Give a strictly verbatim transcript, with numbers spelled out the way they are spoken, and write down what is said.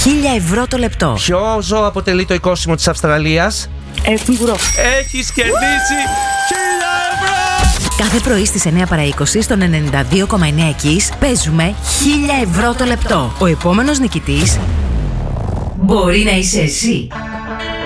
χίλια ευρώ το λεπτό. Ποιο ζώο αποτελεί το οικόσιμο της Αυστραλίας? Ε, κεнгουρό. Έχεις κερδίσει χίλια ευρώ! Κάθε πρωί στις εννιά παρά είκοσι στον ενενήντα δύο κόμμα εννιά Kiss παίζουμε χίλια ευρώ το λεπτό. Ο επόμενος νικητής μπορεί να είσαι εσύ.